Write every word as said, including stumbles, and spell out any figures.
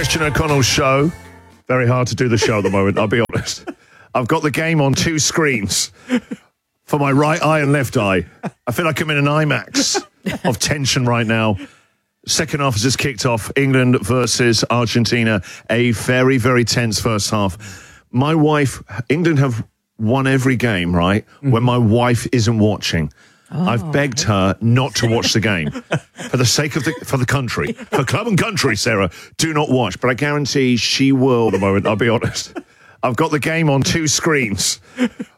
Christian O'Connell's show. Very hard to do the show at the moment, I'll be honest. I've got the game on two screens for my right eye and left eye. I feel like I'm in an IMAX of tension right now. Second half has just kicked off. England versus Argentina. A very, very tense first half. My wife, England have won every game, right? Mm-hmm. When my wife isn't watching. Oh. I've begged her not to watch the game for the sake of the for the country, for club and country. Sarah, do not watch. But I guarantee she will. At the moment, I'll be honest. I've got the game on two screens